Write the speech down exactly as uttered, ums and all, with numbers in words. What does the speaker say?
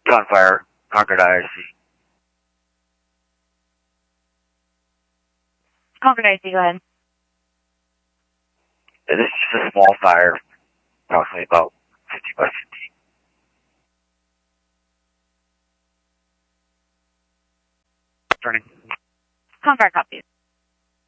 Gunfire, Concord I I C. Concord I I C, go ahead. This is just a small fire, approximately about fifty by fifty. Turning. Concord copies.